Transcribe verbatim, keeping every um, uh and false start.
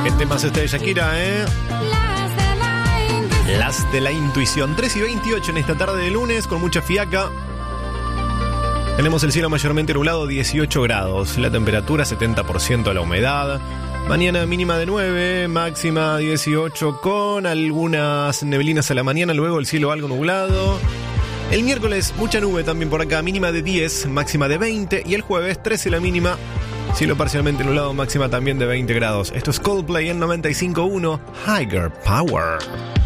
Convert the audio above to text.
Qué temas este de Shakira, ¿eh? Las de la intuición. tres y veintiocho en esta tarde de lunes, con mucha fiaca. Tenemos el cielo mayormente nublado, dieciocho grados. La temperatura, setenta por ciento la humedad. Mañana mínima de nueve, máxima dieciocho, con algunas neblinas a la mañana. Luego el cielo algo nublado. El miércoles, mucha nube también por acá. Mínima de diez, máxima de veinte. Y el jueves, trece la mínima. Cielo parcialmente nublado, máxima también de veinte grados. Esto es Coldplay en noventa y cinco punto uno. Higher Power.